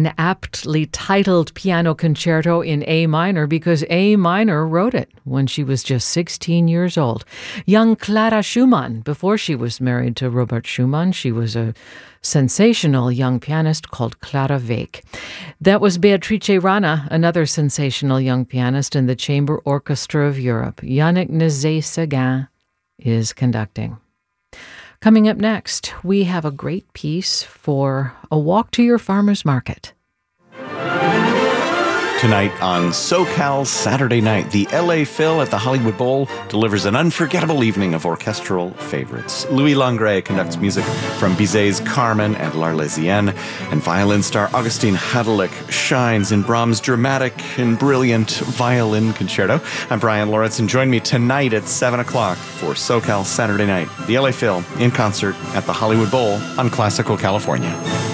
an aptly titled piano concerto in A minor because A minor wrote it when she was just 16 years old. Young Clara Schumann, before she was married to Robert Schumann, she was a sensational young pianist called Clara Wieck. That was Beatrice Rana, another sensational young pianist in the Chamber Orchestra of Europe. Yannick Nézet-Séguin is conducting. Coming up next, we have a great piece for a walk to your farmer's market. Tonight on SoCal Saturday Night, the LA Phil at the Hollywood Bowl delivers an unforgettable evening of orchestral favorites. Louis Langret conducts music from Bizet's Carmen and L'Arlésienne, and violin star Augustin Hadelich shines in Brahms' dramatic and brilliant violin concerto. I'm Brian Lawrence, and join me tonight at 7 o'clock for SoCal Saturday Night, the LA Phil in concert at the Hollywood Bowl on Classical California.